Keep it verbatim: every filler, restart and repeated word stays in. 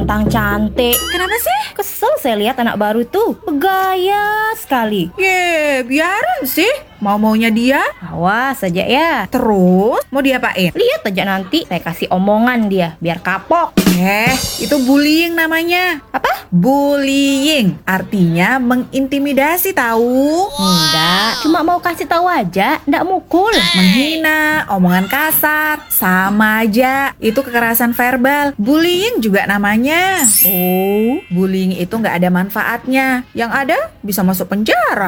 mentang cantik. Kenapa sih? Kesel saya lihat anak baru tuh, bergaya sekali. Ye, biarin sih. Mau-maunya dia. Awas saja ya. Terus, mau diapain? Lihat aja nanti saya kasih omongan dia, biar kapok. Eh, itu bullying namanya. Apa? Bullying, artinya mengintimidasi tahu. Enggak, cuma mau kasih tahu aja, enggak mukul. Menghina, omongan kasar, sama aja. Itu kekerasan verbal. Bullying juga namanya. Oh, Bullying itu nggak ada manfaatnya. Yang ada bisa masuk penjara.